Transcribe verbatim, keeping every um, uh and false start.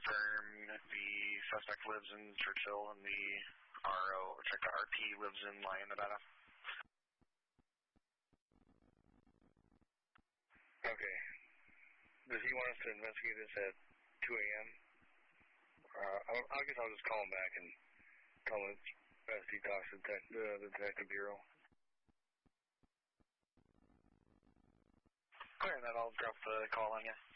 confirm the suspect lives in Churchill and the R O, or check the R P lives in Lyon, Nevada. Okay. Does he want us to investigate this at two A M? Uh, I, I guess I'll just call him back and tell him it's best he talks to the, the, the Detective Bureau. Alright, then I'll drop the call on you.